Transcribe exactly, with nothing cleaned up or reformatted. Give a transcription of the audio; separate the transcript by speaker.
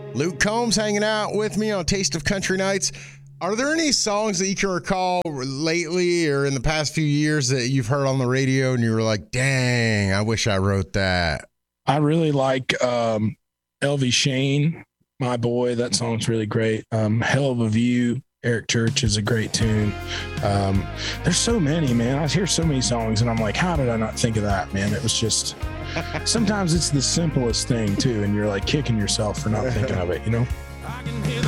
Speaker 1: Luke Combs hanging out with me on Taste of Country Nights. Are there any songs that you can recall lately or in the past few years that you've heard on the radio and you were like, dang, I wish I wrote that?
Speaker 2: I really like um, L V Shane, My Boy. That song's really great. Um, Hell of a View, Eric Church is a great tune. Um, there's so many, man. I hear so many songs and I'm like, how did I not think of that, man? It was just, sometimes it's the simplest thing too. And you're like kicking yourself for not thinking of it, you know? I can hear